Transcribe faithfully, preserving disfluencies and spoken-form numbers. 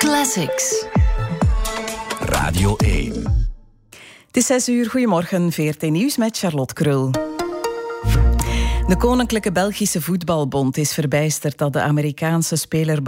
Classics. Radio één. Het is zes uur. Goedemorgen, V R T Nieuws met Charlotte Krul. De Koninklijke Belgische Voetbalbond is verbijsterd dat de Amerikaanse speler